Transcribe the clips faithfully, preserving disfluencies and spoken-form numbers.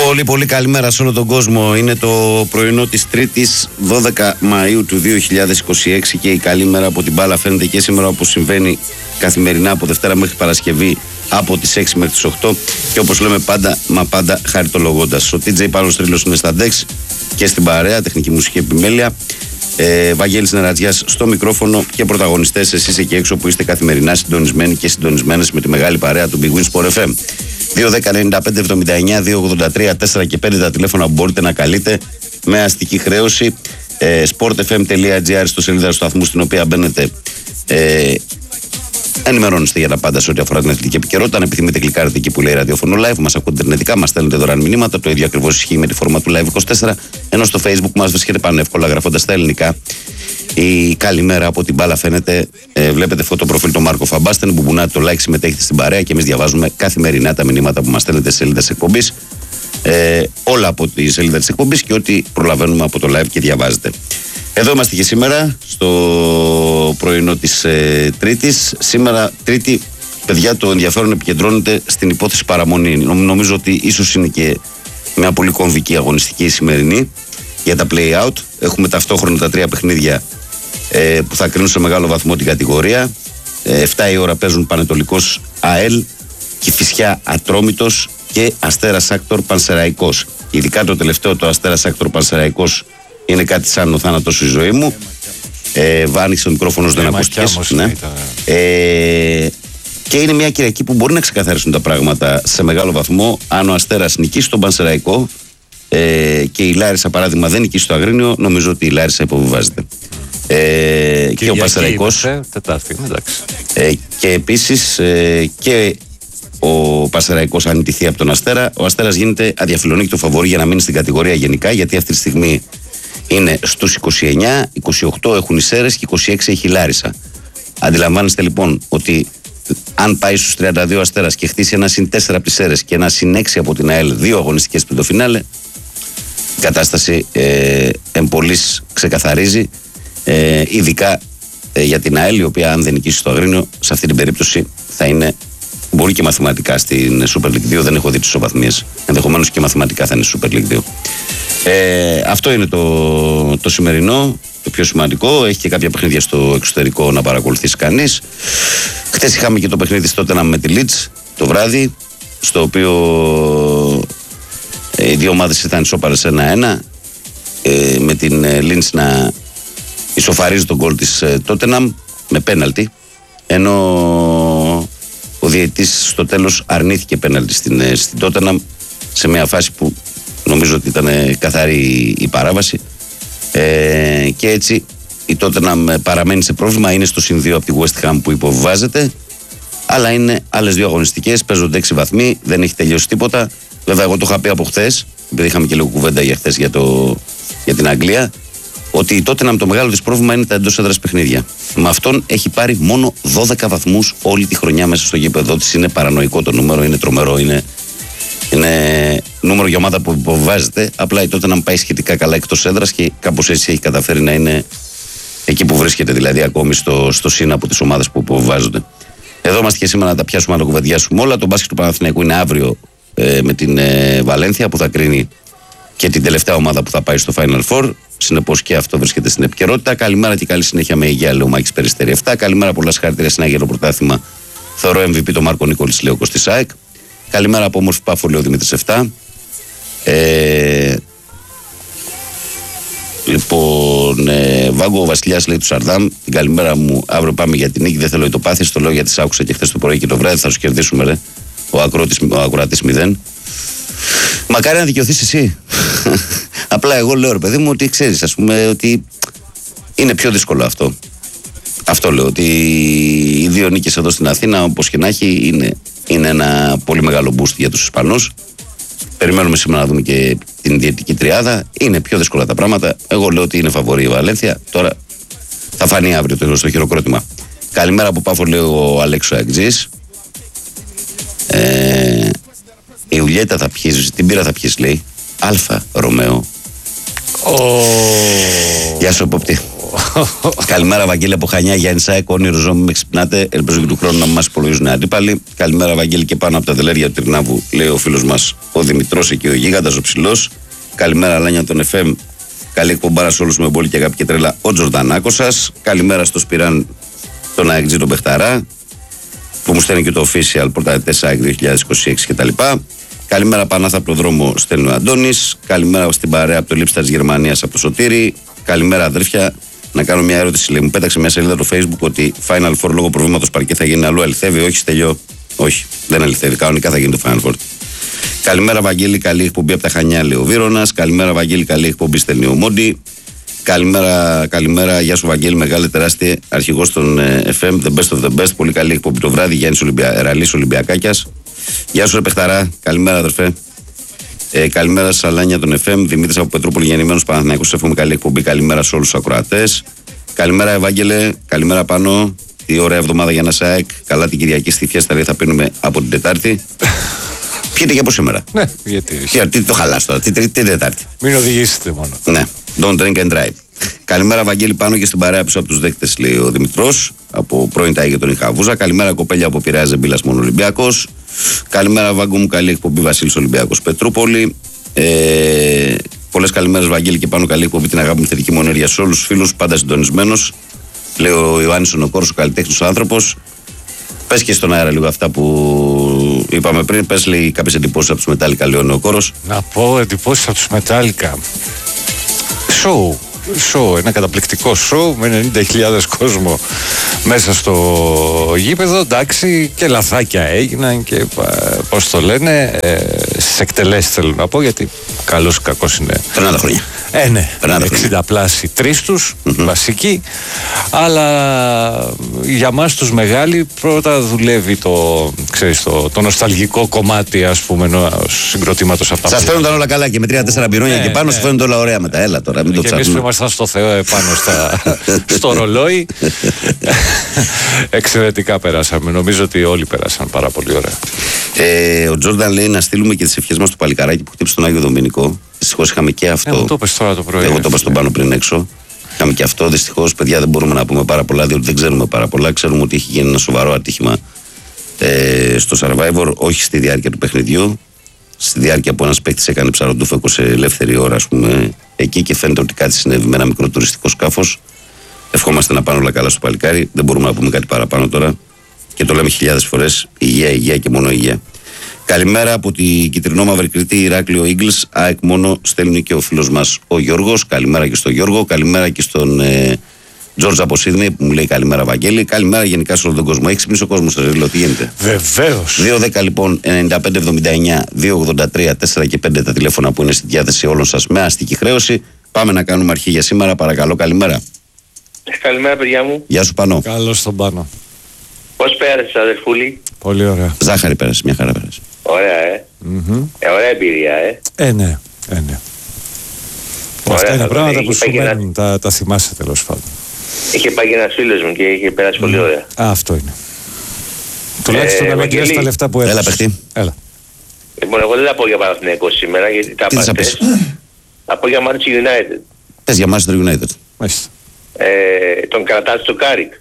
Πολύ πολύ καλημέρα σε όλο τον κόσμο. Είναι το πρωινό της Τρίτης δώδεκα Μαΐου του δύο χιλιάδες είκοσι έξι και η καλή μέρα από την μπάλα φαίνεται και σήμερα, όπως συμβαίνει καθημερινά από Δευτέρα μέχρι Παρασκευή από τις έξι μέχρι τις οκτώ, και όπως λέμε πάντα μα πάντα χαριτολογώντας. Ο τι τζέι Πάνος Τρίλος είναι στα ντεξ και στην παρέα, τεχνική μουσική επιμέλεια. Ε, Βαγγέλης Νερατζιάς στο μικρόφωνο και πρωταγωνιστές εσείς εκεί έξω που είστε καθημερινά συντονισμένοι και συντονισμένες με τη μεγάλη παρέα του Big Win Sport εφ εμ. δύο δέκα ενενήντα πέντε εβδομήντα εννιά δύο ογδόντα τρία τέσσερα και πέντε τα τηλέφωνα που μπορείτε να καλείτε με αστική χρέωση. ε, sportfm.gr στο σελίδα του σταθμού, στην οποία μπαίνετε, ε, ενημερώνεστε για τα πάντα σε ό,τι αφορά την αθλητική επικαιρότητα. Αν επιθυμείτε, κλικάρετε εκεί που λέει ραδιόφωνο live, μας ακούτε ιντερνετικά, μας στέλνετε δωρεάν μηνύματα. Το ίδιο ακριβώς ισχύει με τη φόρμα του Live είκοσι τέσσερα, ενώ στο Facebook μας βρίσκεται πανεύκολα γραφώντας στα ελληνικά η καλημέρα από την μπάλα φαίνεται. Ε, βλέπετε αυτό το προφίλ του Μάρκο Φαμπάστεν που μπουνάτε το like, συμμετέχετε στην παρέα και εμείς διαβάζουμε καθημερινά τα μηνύματα που μας στέλνετε σε σελίδα της εκπομπής. Ε, όλα από τη σελίδα της εκπομπής και ό,τι προλαβαίνουμε από το live και διαβάζετε. Εδώ είμαστε και σήμερα στο πρωινό της ε, Τρίτης. Σήμερα Τρίτη, παιδιά, το ενδιαφέρον επικεντρώνεται στην υπόθεση παραμονή. Νομίζω ότι ίσως είναι και μια πολύ κομβική αγωνιστική σημερινή για τα play-out. Έχουμε ταυτόχρονα τα τρία παιχνίδια ε, που θα κρίνουν σε μεγάλο βαθμό την κατηγορία. Ε, εφτά η ώρα παίζουν Πανετολικός ΑΕΛ, Κηφισιά Ατρόμητος και Αστέρας Άκτορ Πανσεραϊκός. Ειδικά το τελευταίο, το Αστέρας Άκτορ Πανσεραϊκός, είναι κάτι σαν ο θάνατος η ζωή μου. Ε, Άνοιξε το μικρόφωνο, δεν ακούστηκες. Ναι. Ε, και είναι μια Κυριακή που μπορεί να ξεκαθαρίσουν τα πράγματα σε μεγάλο βαθμό. Αν ο Αστέρας νικήσει τον Πανσεραϊκό ε, και η Λάρισα, παράδειγμα, δεν νικήσει το Αγρίνιο, νομίζω ότι η Λάρισα υποβιβάζεται. Ε, και, και ο Πανσεραϊκός. Ε, και επίσης ε, και ο Πανσεραϊκός, αν νικηθεί από τον Αστέρα, ο Αστέρας γίνεται αδιαφιλονίκητο φαβορί για να μείνει στην κατηγορία γενικά, γιατί αυτή τη στιγμή είναι στους είκοσι εννιά, είκοσι οκτώ έχουν οι Σέρες και είκοσι έξι έχει η Λάρισα. Αντιλαμβάνεστε λοιπόν ότι αν πάει στους τριάντα δύο Αστέρας και χτίσει ένα συν τέσσερα από τις Σέρες και ένα συν έξι από την ΑΕΛ, δύο αγωνιστικές πριν το φινάλε, η κατάσταση ε, εμπολής ξεκαθαρίζει, ε, ειδικά ε, για την ΑΕΛ, η οποία αν δεν νικήσει το Αγρίνιο, σε αυτή την περίπτωση θα είναι, μπορεί και μαθηματικά στην Super League δύο, δεν έχω δει τις ισοβαθμίες, ενδεχομένως και μαθηματικά θα είναι στη Super League δύο. Ε, αυτό είναι το, το σημερινό, το πιο σημαντικό. Έχει και κάποια παιχνίδια στο εξωτερικό να παρακολουθήσει κανείς. Χτες είχαμε και το παιχνίδι στο Tottenham με τη Leeds το βράδυ, στο οποίο ε, οι δύο ομάδες ήταν ισόπαρες ένα ένα, ε, με την ε, Leeds να ισοφαρίζει τον γκολ της ε, Tottenham με πέναλτι, ενώ ο διαιτητής στο τέλος αρνήθηκε πέναλτι στην, ε, στην Tottenham σε μια φάση που νομίζω ότι ήταν καθαρή η παράβαση, ε, και έτσι η Tottenham παραμένει σε πρόβλημα. Είναι στο συν δύο από τη West Ham που υποβιβάζεται, αλλά είναι άλλες δύο αγωνιστικές, παίζονται έξι βαθμοί, δεν έχει τελειώσει τίποτα. Βέβαια, εγώ το είχα πει από χθες, επειδή είχαμε και λίγο κουβέντα για χθες για, το, για την Αγγλία, ότι η Tottenham το μεγάλο της πρόβλημα είναι τα εντός έδρας παιχνίδια. Με αυτόν έχει πάρει μόνο δώδεκα βαθμούς όλη τη χρονιά μέσα στο γήπεδο της. Είναι παρανοϊκό το νούμερο, είναι τρομερό, είναι. Είναι νούμερο για ομάδα που υποβιβάζεται. Απλά η Tottenham πάει σχετικά καλά εκτός έδρας και κάπως έτσι έχει καταφέρει να είναι εκεί που βρίσκεται, δηλαδή ακόμη στο, στο σύν από τις ομάδες που υποβιβάζονται. Εδώ είμαστε και σήμερα να τα πιάσουμε, να τα κουβεντιάσουμε όλα. Το μπάσκετ του Παναθηναϊκού είναι αύριο ε, με την ε, Βαλένθια, που θα κρίνει και την τελευταία ομάδα που θα πάει στο Final Four. Συνεπώς και αυτό βρίσκεται στην επικαιρότητα. Καλημέρα και καλή συνέχεια με υγεία, λέει ο Μάκης Περιστέρη επτά. Καλημέρα, πολλά συγχαρητήρια στην Αγία πρωτάθλημα. Θεωρώ εμ βι πι το Μάρκο Νίκολης, λέει ο Κωστής ΑΕΚ. Καλημέρα από όμορφη Πάφο, λέει ο Δημήτρης επτά. Ε, λοιπόν, ε, Βάγκο ο Βασιλιάς, λέει του Σαρδάμ. Την καλημέρα μου, αύριο πάμε για την νίκη. Δεν θέλω ητοπάθηση, το λέω γιατί σ' άκουσα και χθες το πρωί και το βράδυ. Θα σου κερδίσουμε, ρε. Ο, ακρότης, ο ακροατής μηδέν. Μακάρι να δικαιωθείς εσύ. Απλά εγώ λέω, ρε παιδί μου, ότι ξέρεις, ας πούμε, ότι είναι πιο δύσκολο αυτό. Αυτό λέω, ότι οι δύο νίκες εδώ στην Αθήνα, όπως και να έχει, είναι, είναι ένα πολύ μεγάλο boost για τους Ισπανούς. Περιμένουμε σήμερα να δούμε και την διαιτητική τριάδα. Είναι πιο δύσκολα τα πράγματα. Εγώ λέω ότι είναι φαβορή η Βαλένθια. Τώρα θα φανεί αύριο το στο χειροκρότημα. Καλημέρα από Πάφο, λέει ο Αλέξο Αγτζής. Ε, η Ουλιέτα θα πιείς, την πύρα θα πιείς, λέει. Αλφα Ρωμαίο Oh. Γεια σου, Επόπτη. Καλημέρα, Βαγγέλη από Χανιά, Γιάννη Σάικ. Όνειρο ζώμη, με ξυπνάτε. Ελπίζω και του χρόνου να μας υπολογίζουν αντίπαλοι. Καλημέρα, Βαγγέλη, και πάνω από τα δελέρια του Τρινάβου, λέει ο φίλος μας ο Δημητρός εκεί, ο Γίγαντας, ο Ψηλός. Καλημέρα, Λάνια των εφ εμ. Καλή εκπομπάρα σε όλους με πολύ και αγάπη και τρέλα, ο Τζορδανάκος σας. Καλημέρα στο Σπυράν, τον Αεκτζή, τον Μπεχταρά, που μου στέλνει και το official πρωταθλητές ΑΕΚ δύο χιλιάδες είκοσι έξι κτλ. Καλημέρα, Πανάθα από το δρόμο, στέλνει ο Αντώνης. Καλημέρα στην παρέα από το Λίπστα της Γερμανίας, από το Σωτήρι. Καλημέρα, αδέρφια. Να κάνω μια ερώτηση. Λέει, μου πέταξε μια σελίδα το Facebook ότι Final Four λόγω προβλήματος παρκέ θα γίνει αλλού. Αληθεύει? Όχι, στελειώ. Όχι, δεν αληθεύει. Κανονικά θα γίνει το Final Four. Καλημέρα, Βαγγέλη. Καλή εκπομπή από τα Χανιά, λέει ο Βύρονας. Καλημέρα, Βαγγέλη. Καλή εκπομπή, στέλνει ο Μόντι. Καλημέρα, καλημέρα. Γεια σου, Βαγγέλη. Μεγάλη, τεράστια αρχηγός των ε, εφ εμ. The best of the best. Πολύ καλή εκπομπή το βράδυ. Γιάννης Ολυμπια... Εραλής Ολυμπιακάκιας. Γεια σου, ρε Πεχταρά. Καλημέρα, αδερφέ. Ε, καλημέρα, Σαλάνια των εφ εμ. Δημήτρης από Πετρούπολη, γεννημένος Παναθηναϊκός. Εύχομαι καλή εκπομπή. Καλημέρα σε όλους τους ακροατές. Καλημέρα, Ευάγγελε. Καλημέρα, Πάνο. Τι ωραία εβδομάδα για ένα ΣΑΕΚ. Καλά την Κυριακή στη Φιέστα, θα πίνουμε από την Τετάρτη. Πιείτε και από σήμερα. Ναι, γιατί. Τι, τι το χαλάς τώρα, τι, τι, τι Τετάρτη. Μην οδηγήσετε μόνο. Ναι, don't drink and drive. Καλημέρα, Βαγγέλη, πάνω και στην παρέα πίσω από τους δέκτες, λέει ο Δημητρός, από πρώην Τάι για τον Ιχαβούζα. Καλημέρα, κοπέλια από Πειραιά, Ζεμπίλας, μόνο Ολυμπιακός. Καλημέρα, Βάγκο μου, καλή εκπομπή, Βασίλης Ολυμπιακός, Πετρούπολη. Ε, πολλές καλημέρες, Βαγγέλη, και πάνω καλή εκπομπή, την αγάπη μου, θετική μου ενέργεια σε όλους τους φίλους, πάντα συντονισμένος. Λέει ο Ιωάννης ο Νοκόρος, ο καλλιτέχνης, ο άνθρωπος. Πες και στον αέρα λίγο αυτά που είπαμε πριν. Πες, λέει, κάποιες εντυπώσεις από τους Μετάλλικα, λέει ο Νοκόρος. Να πω εντυπώσεις από τους Μετάλλικα. Σοου. Show, ένα καταπληκτικό show με ενενήντα χιλιάδες κόσμο μέσα στο γήπεδο. Εντάξει, και λαθάκια έγιναν και πώς το λένε, ε, στις εκτελέσεις θέλω να πω, γιατί καλός ή κακός είναι. Περνάνε τα χρόνια. Ε, ναι, εξήντα πλάσι τρεις τους, mm-hmm. βασικοί. Αλλά για μας τους μεγάλοι πρώτα δουλεύει το, ξέρεις, το, το νοσταλγικό κομμάτι, ας πούμε, ενός συγκροτήματος αυτά. Σας φαίνονταν όλα καλά και με τρία τέσσερα μπυρόνια ναι, και πάνω, ναι. Σου φαίνονται όλα ωραία μετά. Έλα τώρα, μην το ψάχνουμε. Και εμείς που ήμασταν στο Θεό επάνω στα, στο ρολόι. Εξαιρετικά περάσαμε. Νομίζω ότι όλοι περάσαν πάρα πολύ ωραία. Ε, ο Τζόρνταν λέει να στείλουμε και τις ευχές μας στο παλικαράκι που χτύπησε τον Άγιο Δομηνικό. Δυστυχώς είχαμε και αυτό. Εγώ το είπες τώρα το πρωί. Εγώ το είπα στον πάνω πριν έξω. Είχαμε και αυτό. Δυστυχώς, παιδιά, δεν μπορούμε να πούμε πάρα πολλά, διότι δεν ξέρουμε πάρα πολλά. Ξέρουμε ότι έχει γίνει ένα σοβαρό ατύχημα ε, στο Survivor, όχι στη διάρκεια του παιχνιδιού. Στη διάρκεια που ένας παίκτης έκανε ψαροντούφεκο σε ελεύθερη ώρα, ας πούμε, εκεί, και φαίνεται ότι κάτι συνέβη με ένα μικρό τουριστικό σκάφος. Ευχόμαστε να πάνε όλα καλά στο παλικάρι. Δεν μπορούμε να πούμε κάτι παραπάνω τώρα. Και το λέμε χιλιάδες φορές. Υγεία, υγεία και μόνο υγεία. Καλημέρα από την Κιτρινόμαυρη Κρήτη, Ηράκλειο Ίγκλς. ΑΕΚ μόνο, στέλνει και ο φίλος μας ο Γιώργος. Καλημέρα και στον Γιώργο. Καλημέρα και στον ε, Τζόρτζ από Σίδνεϊ που μου λέει καλημέρα, Βαγγέλη. Καλημέρα γενικά σε όλο τον κόσμο. Έχει ξυπνήσει ο κόσμος, σας λέω τι γίνεται. Βεβαίως. δύο δέκα λοιπόν, ενενήντα πέντε εβδομήντα εννιά, διακόσια ογδόντα τρία, τέσσερα και πέντε τα τηλέφωνα που είναι στη διάθεση όλων σας με αστική χρέωση. Πάμε να κάνουμε αρχή για σήμερα. Παρακαλώ, καλημέρα. Καλημέρα, παιδιά μου. Γεια σου, Πανώ. Καλώς τον Πάνο. Πώς πέρασες, αδερφούλη? Πολύ ωραία. Ζάχαρη πέρασε, μια χαρά πέρασε. Ωραία, ε. Mm-hmm. ε ωραία εμπειρία, ε. Ε, ναι. Ε, ναι. Ωραία, αυτά είναι πράγματα που σου μένουν, ένα... τα, τα θυμάσαι τέλος πάντων. Είχε πάει και ένας φίλος μου και είχε περάσει mm. πολύ ωραία. Α, αυτό είναι. Τουλάχιστον να μην τα λεφτά που έδωσες. Έλα, παιχτή. Έλα. Λοιπόν, εγώ δεν θα πω για Παναθηναϊκό σήμερα, γιατί τα είπα χθες. Θα πω για Manchester United. Πες για Manchester United. Μάλιστα. Ε, τον κρατάς στο Κάρικ.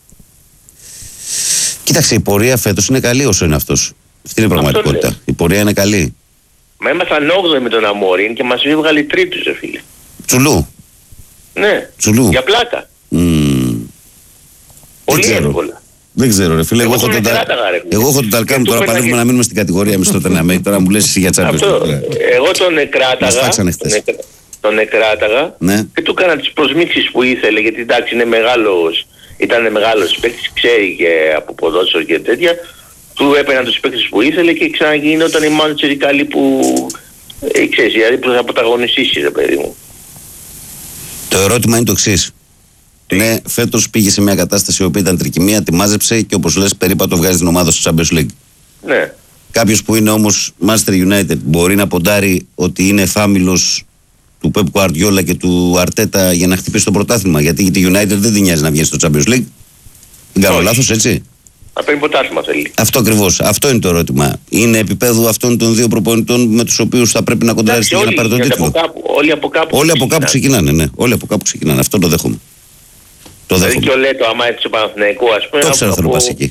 Κοίταξε, η πορεία φέτος είναι καλή όσο είναι αυτός. Αυτή είναι η πραγματικότητα. Η πορεία είναι καλή. Μα ήμασταν όγδοοι με τον Αμόριν και μας έβγαλε τρίτους, ρε φίλε. Τσουλού. Ναι. Τσουλού. Για πλάκα. Mm. Πολύ εύκολα. Δεν ξέρω, ρε φίλε. Εγώ, εγώ, έχω, τον τα... εγώ έχω τον Ταλκάμ τώρα. Παλεύουμε και... να μείνουμε στην κατηγορία εμείς τότε να μένει. Τώρα μου λες εσύ για Champions League. Εγώ τον εκράταγα. Τον, εκ... τον εκράταγα ναι. Και του έκανα τις προσμίξεις που ήθελε. Γιατί εντάξει είναι μεγάλος. Ήταν μεγάλος παίκτης, ξέρει και από ποδόσφαιρο και τέτοια. Του έπαιρνα τους παίκτες που ήθελε και ξαναγινόταν η Manchester καλή που ε, ξέρεις, δηλαδή που θα πρωταγωνιστήσει, ρε παιδί μου. Το ερώτημα είναι το εξής. Ναι, φέτος πήγε σε μια κατάσταση η οποία ήταν τρικυμία, τη μάζεψε και όπως λες περίπατο βγάζει την ομάδα στο Champions League. Ναι. Κάποιος που είναι όμως Manchester United μπορεί να ποντάρει ότι είναι φάμιλος του Pep Guardiola και του Αρτέτα για να χτυπήσει το πρωτάθλημα. Γιατί η United δεν την νοιάζει να βγει στο Champions League. Δεν κάνω λάθος, έτσι. Να παίρνει ποτάσμα θέλει. Αυτό ακριβώς. Αυτό είναι το ερώτημα. Είναι επίπεδο αυτών των δύο προπονητών με τους οποίους θα πρέπει να κοντράρει για να πάρει τον τίτλο. Από κάπου, όλοι από κάπου, όλοι από κάπου ξεκινάνε. Ναι. Όλοι από κάπου ξεκινάνε. Αυτό το δέχομαι. Το δηλαδή και ο Λέτο, άμα έρθει στο Παναθηναϊκό, ας πούμε. Το ξέρω, θέλω να πας εκεί.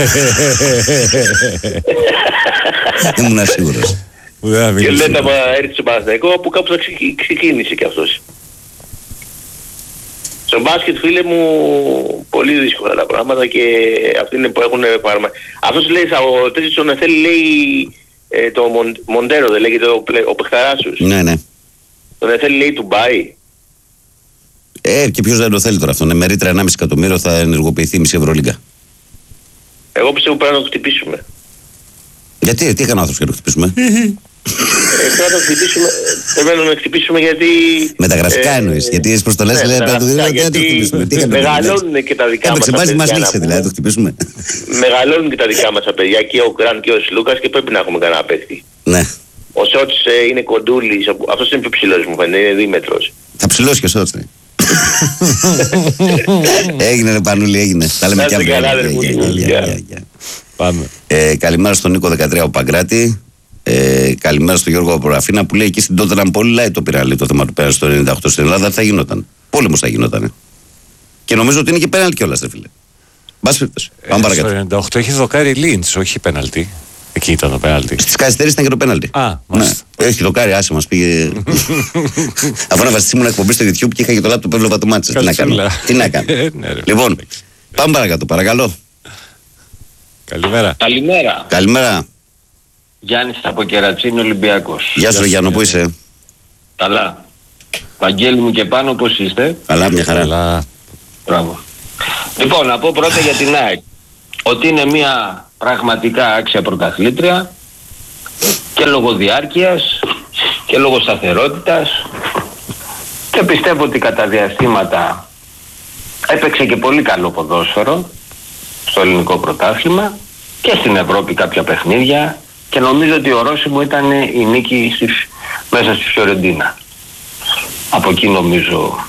Ήμουν σίγουρος. Και ο Λέτο, άμα έρθει στο Παναθηναϊκό, από κάπου θα ξεκίνησε κι αυτός. Στο μπάσκετ, φίλε μου, πολύ δύσκολα τα πράγματα και αυτοί είναι που έχουν παρμα... Αυτός λέει, ο τέτοιος τον Εθέλη λέει ε, το Μον, Μοντέρο, δεν λέγεται ο, ο παιχταράσους. Ναι, ναι. Τον Εθέλη λέει του Μπάι. Ε, και ποιος δεν το θέλει τώρα αυτό. Με ρήτρα ενάμιση εκατομμύριο θα ενεργοποιηθεί η μισή Ευρωλίγκα. Εγώ πιστεύω πρέπει να το χτυπήσουμε. Γιατί, τι έκανε ο άνθρωπος για να το χτυπήσουμε. Ε, πρέπει να το χτυπήσουμε, πρέπει να το χτυπήσουμε γιατί... Με τα γραφικά ε, εννοείς, γιατί τις προστολές λέει πρέπει να το δίνουμε και να το χτυπήσουμε. Τι μεγαλώνουν και τα δικά μας τα παιδιά. Μας λήξε δηλαδή, το χτυπήσουμε. Μεγαλώνουν και τα δικά μας τα παιδιά, και ο Γκραντ και ο Σλούκας, και πρέπει να έχουμε κανένα παίχτη. Ναι. Ο Σότς ε, είναι κοντούλης, αυτός είναι πιο ψηλός μου φαίνεται, είναι δίμετρος. Θα ψηλώσει και ο Σότς, ναι. Έγινε ρε Πανούλη, έγινε. Τα λέμε κι αύριο. Πάμε. Ε, καλημέρα στον Νίκο δεκατρία ο Παγκράτη. Ε, καλημέρα στον Γιώργο Αποραφίνα που λέει εκεί στην Τότεναμ πολύ λάει το πειραλί το θέμα του πέρασου το ενενήντα οκτώ στην Ελλάδα. Θα γινόταν. Πόλεμος θα γινόταν. Και νομίζω ότι είναι και πέναλτι κιόλας, ρε φίλε. Μπας φίρτος. Πάμε παρακάτω. Στο ενενήντα οκτώ έχει δοκάρει Λίντς, όχι πέναλτι. Εκεί ήταν το πέναλτι. Στις καθυστερήσεις ήταν και το πέναλτι. Α, ναι. Έχει δοκάρει, άσε μας πήγε. Αφού να βασιστεί μου εκπομπή στο YouTube και είχα και το λάπτοπ έβλεπα το μάτσες. Τι να κάνω. Τι να κάνω. Λοιπόν, πάμε παρακάτω, παρακαλώ. Καλημέρα. Καλημέρα. Καλημέρα. Γιάννης από Κερατσίνη, Ολυμπιακός. Γεια σου Γιάννο, πού είσαι? Καλά. Βαγγέλη μου και πάνω, πώς είστε? Καλά, μια χαρά. Καλά. Μπράβο. Λοιπόν, να πω πρώτα για την ΑΕΚ ότι είναι μια πραγματικά άξια πρωταθλήτρια και λόγω διάρκειας και λόγω σταθερότητας, και πιστεύω ότι κατά διαστήματα έπαιξε και πολύ καλό ποδόσφαιρο στο ελληνικό πρωτάθλημα και στην Ευρώπη κάποια παιχνίδια, και νομίζω ότι ορόσημο ήταν η νίκη στις, μέσα στη Φιωρεντίνα. Από εκεί νομίζω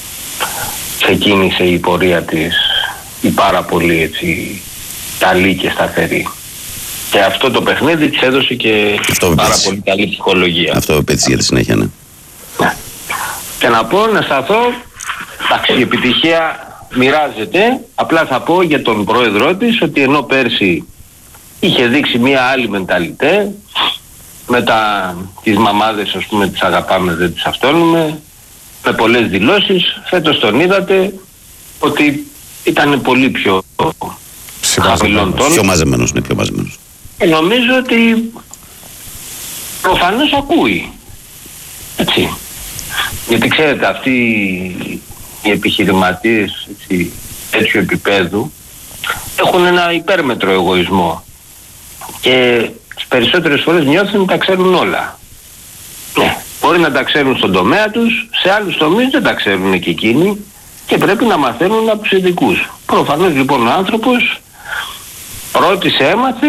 ξεκίνησε η πορεία της, η πάρα πολύ έτσι καλή και σταθερή. Και αυτό το παιχνίδι της έδωσε και αυτό πάρα πέτυχε. Πολύ καλή ψυχολογία. Αυτό πέτυχε για τη συνέχεια, ναι. Ναι. Και να πω, να σταθώ, εντάξει, η επιτυχία μοιράζεται. Απλά θα πω για τον πρόεδρό της ότι ενώ πέρσι είχε δείξει μια άλλη μενταλιτέ, με τα, τις μαμάδες, ας πούμε, τις αγαπάμε, δεν τις αυτόνουμε, με πολλές δηλώσεις, φέτος τον είδατε ότι ήταν πολύ πιο χαμηλών τόνων. Πιο μαζεμένος, ναι, πιο μαζεμένος. Και νομίζω ότι προφανώς ακούει. Έτσι. Γιατί ξέρετε, αυτοί οι επιχειρηματίες έτσι, τέτοιου επίπεδου έχουν ένα υπέρμετρο εγωισμό και τις περισσότερες φορές νιώθουν ότι τα ξέρουν όλα. Ναι, μπορεί να τα ξέρουν στον τομέα τους, σε άλλους τομείς δεν τα ξέρουν και εκείνοι και πρέπει να μαθαίνουν από τους ειδικούς. Προφανώς λοιπόν ο άνθρωπος ρώτησε, έμαθε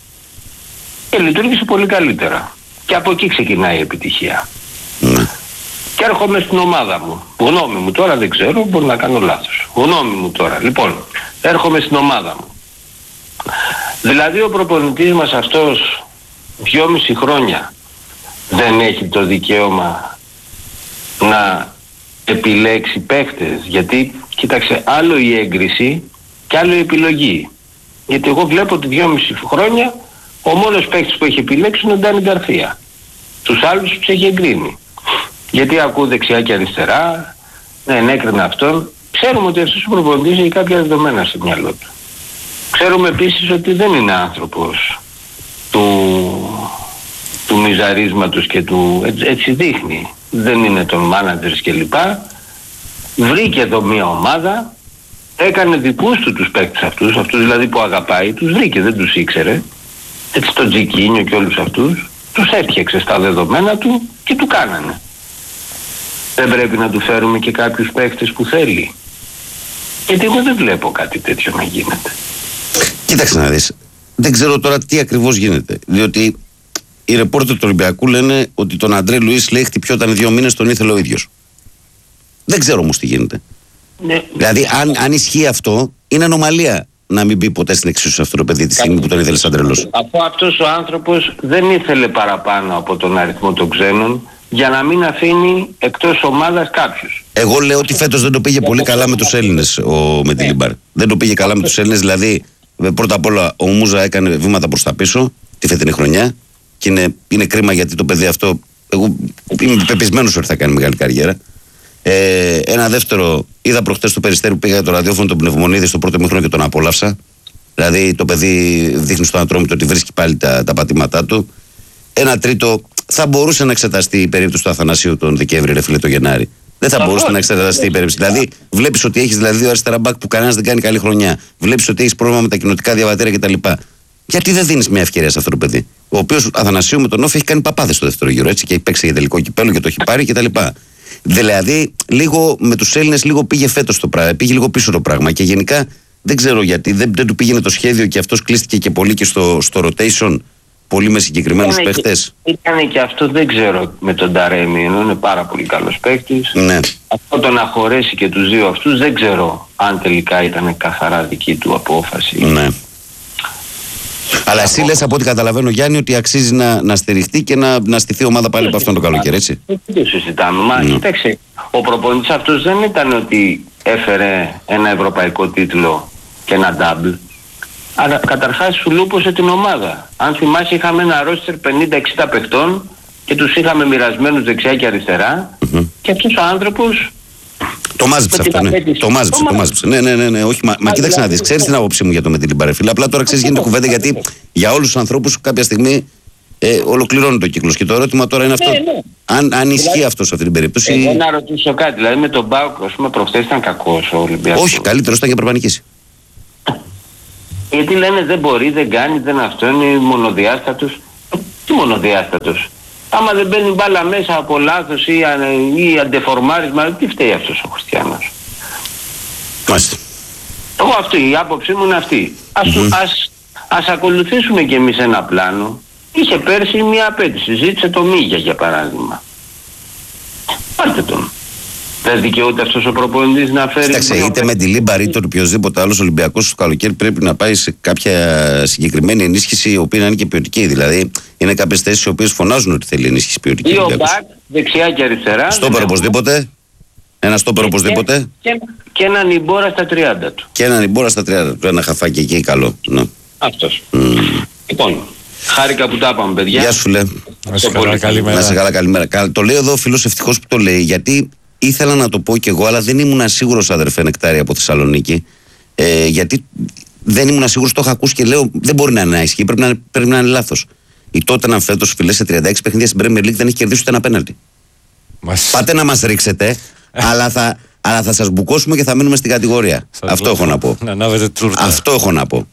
και λειτουργήσε πολύ καλύτερα. Και από εκεί ξεκινάει η επιτυχία. Mm. Και έρχομαι στην ομάδα μου. Γνώμη μου τώρα, δεν ξέρω, μπορεί να κάνω λάθος. Γνώμη μου τώρα. Λοιπόν, έρχομαι στην ομάδα μου. Δηλαδή ο προπονητής μας αυτός δυόμιση χρόνια δεν έχει το δικαίωμα να επιλέξει παίχτες. Γιατί, κοίταξε, άλλο η έγκριση και άλλο η επιλογή. Γιατί εγώ βλέπω ότι δυόμιση χρόνια ο μόνος παίκτης που έχει επιλέξει είναι ο Ντάνι Γκαρθία. Τους άλλους τους έχει εγκρίνει. Γιατί ακούω δεξιά και αριστερά, ναι, ενέκρινα αυτόν. Ξέρουμε ότι αυτός ο προπονητής έχει κάποια δεδομένα στο μυαλό του. Ξέρουμε επίσης ότι δεν είναι άνθρωπος του, του μιζαρίσματος και του... Έτσι, έτσι δείχνει. Δεν είναι των μάνατζερς κλπ. Βρήκε εδώ μια ομάδα, έκανε δικούς του τους παίκτες αυτούς, αυτούς δηλαδή που αγαπάει, τους βρήκε, δεν τους ήξερε. Έτσι τον Τζικίνιο και όλους αυτούς, τους έφτιαξε στα δεδομένα του και του κάνανε. Δεν πρέπει να του φέρουμε και κάποιους παίκτες που θέλει? Γιατί εγώ δεν βλέπω κάτι τέτοιο να γίνεται. Κοίταξε να δεις. Δεν ξέρω τώρα τι ακριβώς γίνεται. Διότι οι ρεπόρτερ του Ολυμπιακού λένε ότι τον Αντρέ Λουίς λέει χτυπιόταν δύο μήνες, τον ήθελε ο ίδιος. Δεν ξέρω όμως τι γίνεται. Ναι. Δηλαδή αν, αν ισχύει αυτό είναι ανομαλία. να μην μπει ποτέ στην εξίσωση αυτό το παιδί τη στιγμή που τον ήθελε σαν τρελός. Αφού αυτός ο άνθρωπος δεν ήθελε παραπάνω από τον αριθμό των ξένων για να μην αφήνει εκτός ομάδας κάποιους. Εγώ λέω ότι φέτος δεν το πήγε πολύ καλά με τους Έλληνες ο Μεντιλίμπαρ. Δεν το πήγε καλά με τους Έλληνες, δηλαδή πρώτα απ' όλα ο Μούζα έκανε βήματα προς τα πίσω τη φετινή χρονιά και είναι, είναι κρίμα γιατί το παιδί αυτό, εγώ είμαι πεπισμένος ότι θα κάνει μεγάλη καριέρα. Ε, ένα δεύτερο, είδα προχτές του Περιστέρι που πήγα για το ραδιόφωνο τον Πνευμονίδη στο πρώτο μήχρονο και τον απόλαυσα. Δηλαδή το παιδί δείχνει στον Ατρόμητο ότι βρίσκει πάλι τα, τα πατήματά του. Ένα τρίτο, θα μπορούσε να εξεταστεί η περίπτωση του Αθανασίου τον Δεκέμβρη, ρε φίλε, το Γενάρη. Δεν θα μπορούσε να εξεταστεί η περίπτωση. Δηλαδή, βλέπει ότι έχει δηλαδή δύο αριστερά μπακ που κανένα δεν κάνει καλή χρονιά. Βλέπει ότι έχει πρόβλημα με τα κοινοτικά διαβατήρια κτλ. Γιατί δεν δίνει μια ευκαιρία σε αυτό το παιδί, ο οποίο Αθανασίου με τον Όφη έχει κάνει παπάδες στο δεύτερο γύρο, έτσι, και έχει παίξει για τελικό κυπέλο και το έχει πάρει κτλ. Δηλαδή, λίγο με τους Έλληνες λίγο πήγε φέτος το πράγμα, πήγε λίγο πίσω το πράγμα και γενικά δεν ξέρω γιατί δεν, δεν του πήγαινε το σχέδιο και αυτός κλείστηκε και πολύ και στο, στο rotation, πολύ με συγκεκριμένους παίχτες. Ήταν και αυτό, δεν ξέρω, με τον Ταρέμι, ενώ είναι πάρα πολύ καλός παίχτης. Ναι. Αυτό το να χωρέσει και τους δύο αυτούς δεν ξέρω αν τελικά ήταν καθαρά δική του απόφαση. Ναι. Αλλά εσύ λες από ό,τι καταλαβαίνω, Γιάννη, ότι αξίζει να, να στηριχτεί και να, να στηθεί ομάδα πάλι από αυτόν τον καλοκαίρι, έτσι. Δεν το συζητάμε. Μα Ναι. κοιτάξτε, ο προπονητής αυτός δεν ήταν ότι έφερε ένα ευρωπαϊκό τίτλο και ένα double. Αλλά καταρχάς σου λούπωσε την ομάδα. Αν θυμάσαι, είχαμε ένα ρόστερ πενήντα εξήντα παιχτών και τους είχαμε μοιρασμένους δεξιά και αριστερά. Mm-hmm. Και αυτός ο άνθρωπος Το μάζεψε αυτό, ναι. Το μάζεψε, το μάζεψε. Ναι, ναι, ναι, ναι. Όχι, μα, μα κοίταξε να δεις, ξέρεις την άποψή μου για το Μεντιλίμπαρ, φίλε. Απλά τώρα ξέρεις γίνεται κουβέντα γιατί για όλους τους ανθρώπους κάποια στιγμή ε, ολοκληρώνει το κύκλος. Και το ερώτημα τώρα είναι αυτό. Ναι, ναι. Αν, αν ισχύει αυτό σε αυτή την περίπτωση. Εγώ να ρωτήσω κάτι, δηλαδή με τον Μπάουκ, ας πούμε, προχθές ήταν κακός ο Ολυμπιακός. Όχι, καλύτερος ήταν για προπανικήσει. Γιατί λένε δεν μπορεί, δεν κάνει, δεν αυτό είναι μονοδιάστατος. Τι μονοδιάστατος? Άμα δεν μπαίνει μπάλα μέσα από λάθος ή, ή αντεφορμάρισμα, τι φταίει αυτός ο Χριστιανός? Μάλιστα. Εγώ αυτή, η άποψή μου είναι αυτή. Ας, mm-hmm. ας, ας ακολουθήσουμε κι εμείς ένα πλάνο. Είχε πέρσι μια απέτηση, ζήτησε το Μίγια για παράδειγμα. Πάρτε τον. Δεν δικαιούται αυτός ο προπονητής να φέρει... Κοίταξε, είτε με τη Λίμπαρ είτε οποιοδήποτε άλλος Ολυμπιακός στο καλοκαίρι πρέπει να πάει σε κάποια συγκεκριμένη ενίσχυση η οποία να είναι και ποιοτική. Δηλαδή, είναι κάποιες θέσεις οι οποίες φωνάζουν ότι θέλει ενίσχυση ποιοτική. Ή ο μπακ, δεξιά και αριστερά. Στόπερ οπωσδήποτε. Ένα στόπερ οπωσδήποτε. Και, και έναν Ιμπόρα στα τριάντα του. Και έναν Ιμπόρα στα τριάντα του. Ένα χαφάκι εκεί καλό. Ναι. Αυτός. Mm. Λοιπόν, χάρηκα που τα είπαμε, παιδιά. Γεια σου, φίλε. Να σε καλά, καλημέρα. Να σε καλά, καλημέρα. Το λέει εδώ ο φίλος ευτυχώς που το λέει, γιατί ήθελα να το πω κι εγώ, αλλά δεν ήμουν σίγουρος, αδερφέ Νεκτάρη από Θεσσαλονίκη. Ε, γιατί δεν ήμουν σίγουρος, το είχα ακούσει και λέω δεν μπορεί να είναι να ισχύει, πρέπει να, πρέπει να είναι λάθος. Η Τότεναμ φέτος, φίλε, σε τριάντα έξι παιχνίδια στην Premier League δεν έχει κερδίσει ούτε ένα πέναλτι. Μας... Πάτε να μας ρίξετε, αλλά θα, αλλά θα σας μπουκώσουμε και θα μείνουμε στην κατηγορία. Σας Αυτό έχω να πω. Να Αυτό έχω να πω.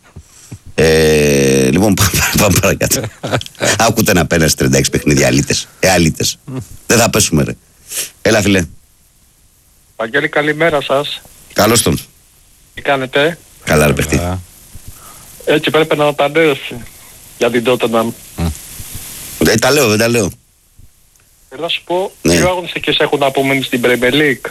Ε, λοιπόν, πάμε παρακάτω. Άκουτε να πένας τριάντα έξι παιχνίδια, αλήτες. Ε, αλήτες. Δεν θα πέσουμε, ρε. Έλα, φίλε. Βαγγέλη, καλημέρα σας. Καλώς τον. Τι κάνετε? Καλά, ρε παιχτή. Έτσι πρέπει να τα λέω για την Tottenham. Ε, τα λέω, δεν τα λέω. Θέλω να σου πω, Ναι. δύο αγωνιστικές έχουν απομείνει στην Premier League.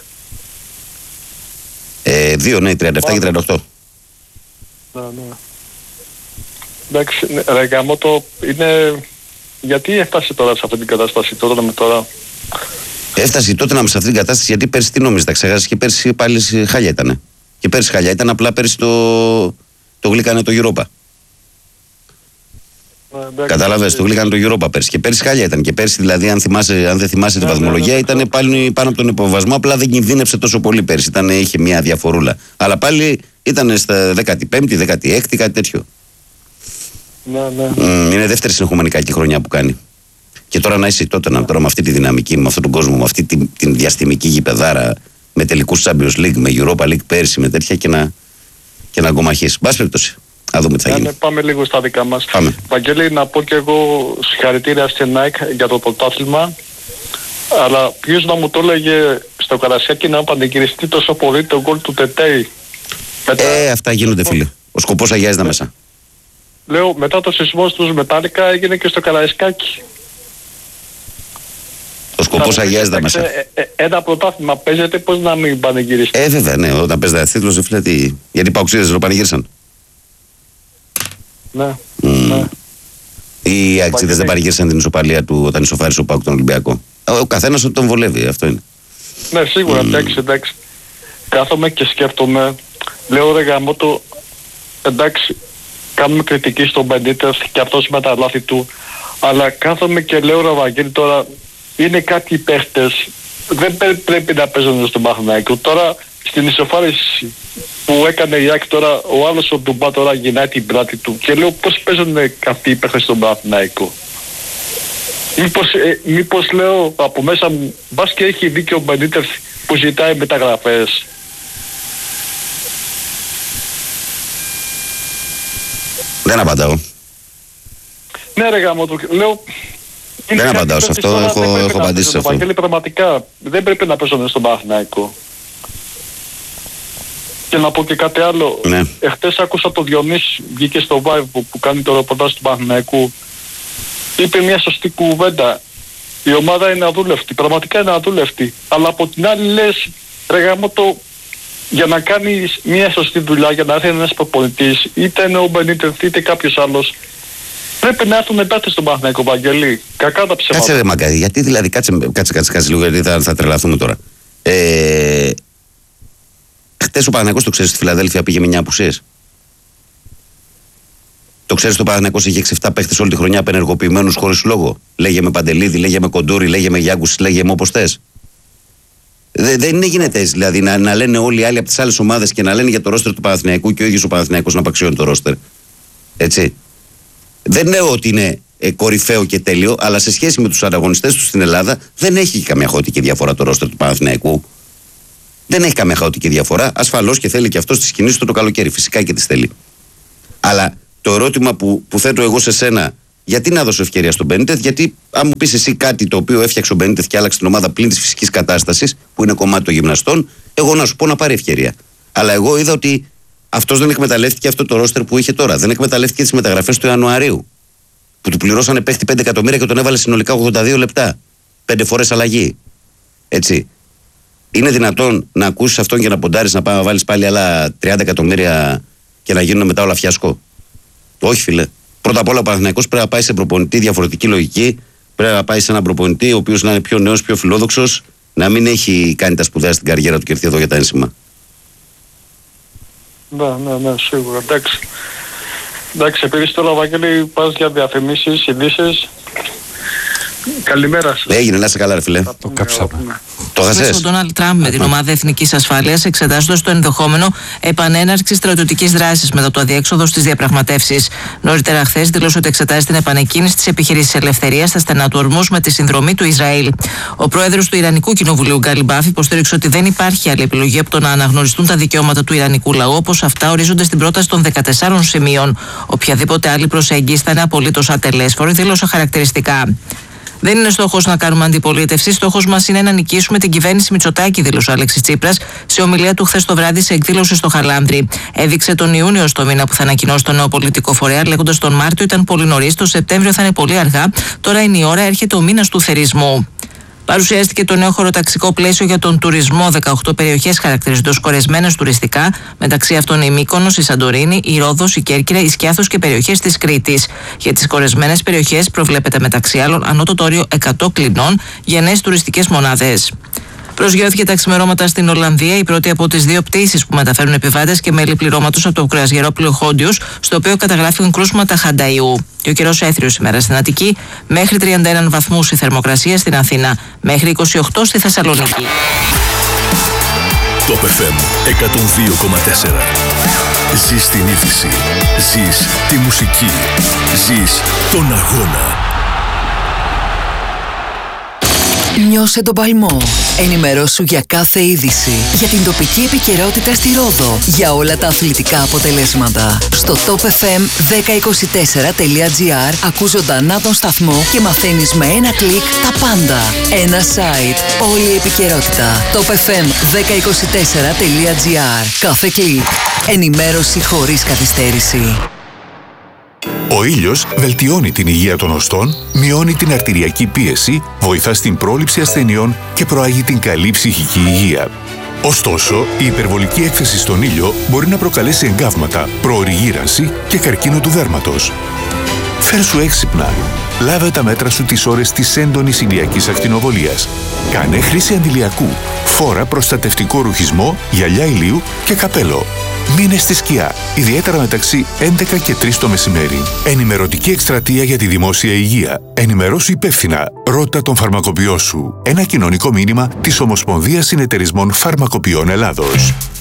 Ε, δύο, ναι, τριάντα επτά και τριάντα οκτώ. Ναι, ναι. Εντάξει, ναι, ρε γαμώτο, είναι... Γιατί έφτασε τώρα σε αυτή την κατάσταση τώρα με τώρα? Έφτασε τότε να με σε αυτή την κατάσταση γιατί πέρσι τι νόμιζε, τα ξεχάσεις και πέρσι πάλι χάλια ήταν. Και πέρσι χάλια ήταν, απλά πέρσι το, το γλύκανε το Europa. Ναι, Κατάλαβες, το γλύκανε το Europa πέρσι. Και πέρσι χάλια ήταν. Και πέρσι, δηλαδή, αν, θυμάσαι, αν δεν θυμάσαι τη βαθμολογία, ναι, ήταν πάλι πάνω από τον υποβασμό. Απλά δεν κινδύνεψε τόσο πολύ πέρσι. Ήταν, είχε μια διαφορούλα. Αλλά πάλι ήταν στα δέκατη πέμπτη, δέκατη έκτη, κάτι τέτοιο. Ναι, ναι. Mm, είναι δεύτερη συνεχόμενη κακή χρονιά που κάνει. Και τώρα να είσαι τότε, να τώρα με αυτή τη δυναμική, με αυτόν τον κόσμο, με αυτή την, την διαστημική γηπεδάρα, με τελικούς Champions League, με Europa League πέρσι, με τέτοια και να, και να αγκομαχείς. Μπας περιπτώσει. Να δούμε τι θα Ναι, γίνει. ναι, πάμε λίγο στα δικά μας. Πάμε. Βαγγέλη, να πω και εγώ συγχαρητήρια στην ΑΕΚ για το πρωτάθλημα. Αλλά ποιος να μου το έλεγε στο Καρασιάκι να πανηγυριστεί τόσο πολύ το γκολ του Τετέι. Μετά... Ε, αυτά γίνονται, φίλε. Ο σκοπός αγιάζεται μέσα. Λέω, μετά το σεισμό στους Μετάλλικα έγινε και στο Καραϊσκάκι. Ο σκοπός αγιάζεται Εντάξει, μέσα. ε, ε, ένα πρωτάθλημα παίζεται, πώς να μην πανηγυριστεί. Ε, βέβαια, ναι, όταν παίζει ένα τίτλο, φίλε, τι. Γιατί οι παουξίδες δεν το πανηγύρισαν. ναι. Mm. ναι. Οι αξίδες δεν παρηγύρισαν την ισοπαλία του όταν ισοφάρισε ο ΠΑΟΚ τον Ολυμπιακό. Ο καθένας ότι τον βολεύει, αυτό είναι. Ναι, σίγουρα, mm. εντάξει, εντάξει. Κάθομαι και σκέφτομαι, λέω ρε γαμώτο, εντάξει, κάνουμε κριτική στον Μπενίτες και αυτός με τα λάθη του, αλλά κάθομαι και λέω ρε Βαγγέλη τώρα, είναι κάποιοι παίχτες, δεν πρέπει να παίζουν στον Παναθηναϊκό. Τώρα στην ισοφάριση που έκανε η Άκη τώρα, ο άλλος ο Ντουμπά τώρα γυρνάει την πλάτη του και λέω πώς παίζουν αυτοί οι παίχτες στον Παναθηναϊκό. Μήπως, ε, μήπως λέω από μέσα μου, μπας και έχει δίκιο ο Μπενίτες που ζητάει μεταγραφές. Δεν απαντάω. Ναι ρε γάμο του, λέω... Δεν απαντάω σε αυτό, έχω, έχω απαντήσει σε αυτό. Βαγγέλη, πραγματικά δεν πρέπει να παίζουν στον Παναθηναϊκό. Και να πω και κάτι άλλο. Ναι. Εχθές άκουσα το Διονύση, βγήκε στο Vibe που, που κάνει το ρεπορτάζ του Παναθηναϊκού. Είπε μια σωστή κουβέντα. Η ομάδα είναι αδούλευτη, πραγματικά είναι αδούλευτη. Αλλά από την άλλη λες, ρε γάμο το, για να κάνεις μια σωστή δουλειά, για να έρθει ένας προπονητής, είτε είναι ο Μπενίτες είτε κάποιος άλλος, πρέπει να έρθουν μετά στον Παναθηναϊκό, Βαγγελή. Κακά τα ψέματα. Κάτσε ρε Μαγκάρη, γιατί δηλαδή, κάτσε, κάτσε, κάτσε, κάτσε λίγο, γιατί θα, θα τρελαθούμε τώρα. Ε, χτες ο Παναθηναϊκός, το ξέρεις, στη Φιλαδέλφια πήγε με εννιά απουσίες. Το ξέρεις, το Παναθηναϊκός είχε έξι εφτά παίχτες όλη τη χρονιά απενεργοποιημένους χωρίς λόγο. Λέγε με Παντελίδη, λέγε με Κοντούρη, λέγε με Γιάγκους, λέγε με όπως θες. Δε, δεν είναι γίνεται έτσι, δηλαδή να, να λένε όλοι οι άλλοι από τις άλλες ομάδες και να λένε για το ρόστερ του Παναθηναϊκού και ο ίδιος ο Παναθηναϊκός να απαξιώνει το ρόστερ. Έτσι. Δεν λέω ότι είναι ε, κορυφαίο και τέλειο, αλλά σε σχέση με τους ανταγωνιστές του στην Ελλάδα δεν έχει καμία χαοτική διαφορά το ρόστερ του Παναθηναϊκού. Δεν έχει καμία χαοτική διαφορά. Ασφαλώς και θέλει και αυτό στις κινήσεις του το καλοκαίρι. Φυσικά και τις θέλει. Αλλά το ερώτημα που, που θέτω εγώ σε σένα, γιατί να δώσω ευκαιρία στον Μπενίτεθ, γιατί αν μου πεις εσύ κάτι το οποίο έφτιαξε ο Μπενίτεθ και άλλαξε την ομάδα πλην της φυσικής κατάστασης, που είναι κομμάτι των γυμναστών, εγώ να σου πω να πάρει ευκαιρία. Αλλά εγώ είδα ότι αυτός δεν εκμεταλλεύτηκε αυτό το ρόστερ που είχε τώρα. Δεν εκμεταλλεύτηκε τις μεταγραφές του Ιανουαρίου. Που του πληρώσανε παίχτη πέντε εκατομμύρια και τον έβαλε συνολικά ογδόντα δύο λεπτά. Πέντε φορές αλλαγή. Έτσι. Είναι δυνατόν να ακούσεις αυτόν και να ποντάρεις να πάει να βάλεις πάλι άλλα τριάντα εκατομμύρια και να γίνουν μετά όλα φιάσκο? Όχι, φίλε. Πρώτα απ' όλα ο Παναθηναϊκός πρέπει να πάει σε προπονητή διαφορετική λογική. Πρέπει να πάει σε έναν προπονητή ο οποίος να είναι πιο νέος, πιο φιλόδοξος, να μην έχει κάνει τα σπουδαία στην καριέρα του και έρθει εδώ για τα ένσημα. Ναι, ναι, ναι, σίγουρα. Εντάξει. Εντάξει, επειδή τώρα, Βαγγέλη, πας για διαφημίσεις, ειδήσεις. Καλημέρα σας. Έγινε, να είσαι καλά, ρε φίλε. Το κάψαμε. Το χασες. Ο Ντόναλντ Τραμπ με την ομάδα Εθνικής Ασφάλειας, εξετάζοντας το ενδεχόμενο επανέναρξης στρατιωτικής δράσης μετά το αδιέξοδο στις διαπραγματεύσεις. Νωρίτερα χθες δήλωσε ότι εξετάζει την επανεκκίνηση της επιχείρησης ελευθερίας στα στενά του Ορμούζ με τη συνδρομή του Ισραήλ. Ο πρόεδρος του Ιρανικού Κοινοβουλίου, Γκάλι Μπάφ, υποστήριξε ότι δεν υπάρχει άλλη επιλογή από το να αναγνωριστούν τα δικαιώματα του Ιρανικού λαού, όπως αυτά ορίζονται στην πρόταση των δεκατεσσάρων σημείων. Οποιαδήποτε άλλη προσέγγιση θα είναι απολύτως ατελέσφορη, δήλωσε χαρακτηριστικά. Δεν είναι στόχος να κάνουμε αντιπολίτευση. Στόχος μας είναι να νικήσουμε την κυβέρνηση Μητσοτάκη, δήλωσε ο Αλέξης Τσίπρας σε ομιλία του χθες το βράδυ σε εκδήλωση στο Χαλάνδρι. Έδειξε τον Ιούνιο στο μήνα που θα ανακοινώσει το νέο πολιτικό φορέα, λέγοντας τον Μάρτιο ήταν πολύ νωρίς, το Σεπτέμβριο θα είναι πολύ αργά. Τώρα είναι η ώρα, έρχεται ο μήνας του θερισμού. Παρουσιάστηκε το νέο χωροταξικό πλαίσιο για τον τουρισμό. δεκαοκτώ περιοχές χαρακτηρίζονται ως κορεσμένες τουριστικά, μεταξύ αυτών η Μύκονος, η Σαντορίνη, η Ρόδος, η Κέρκυρα, η Σκιάθος και περιοχές της Κρήτης. Για τις κορεσμένες περιοχές προβλέπεται μεταξύ άλλων ανώτατο όριο εκατό κλινών για νέες τουριστικές μονάδες. Προσγειώθηκε τα ξημερώματα στην Ολλανδία η πρώτη από τις δύο πτήσεις που μεταφέρουν επιβάτες και μέλη πληρώματος από το κρουαζιερόπλοιο Χόντιους, στο οποίο καταγράφηκαν κρούσματα χανταϊού. Και ο καιρός έθριος σήμερα στην Αττική, μέχρι τριάντα ένα βαθμούς η θερμοκρασία στην Αθήνα, μέχρι είκοσι οκτώ στη Θεσσαλονίκη. Top εφ εμ εκατόν δύο κόμμα τέσσερα. Ζεις την είδηση, ζεις τη μουσική, ζεις τον αγώνα. Νιώσε τον παλμό. Ενημερώσου για κάθε είδηση. Για την τοπική επικαιρότητα στη Ρόδο. Για όλα τα αθλητικά αποτελέσματα. Στο top εφ εμ δέκα είκοσι τέσσερα τελεία τζι άρ ακούς ζωντανά τον σταθμό και μαθαίνεις με ένα κλικ τα πάντα. Ένα site. Όλη η επικαιρότητα. top εφ εμ δέκα είκοσι τέσσερα τελεία τζι άρ. Κάθε κλικ. Ενημέρωση χωρίς καθυστέρηση. Ο ήλιος βελτιώνει την υγεία των οστών, μειώνει την αρτηριακή πίεση, βοηθά στην πρόληψη ασθενειών και προάγει την καλή ψυχική υγεία. Ωστόσο, η υπερβολική έκθεση στον ήλιο μπορεί να προκαλέσει εγκάβματα, προωρή γύρανση και καρκίνο του δέρματος. Φέρσου έξυπνα. Λάβε τα μέτρα σου τις ώρες της έντονης ηλιακής ακτινοβολίας. Κάνε χρήση αντιλιακού. Φόρα προστατευτικό ρουχισμό, γυαλιά ηλίου και καπέλο. Μείνε στη σκιά, ιδιαίτερα μεταξύ έντεκα και τρεις το μεσημέρι. Ενημερωτική εκστρατεία για τη δημόσια υγεία. Ενημερώσου υπεύθυνα. Ρώτα τον φαρμακοποιό σου. Ένα κοινωνικό μήνυμα της Ομοσπονδίας Συνεταιρισμών Φαρμακοποιών Ελλάδος.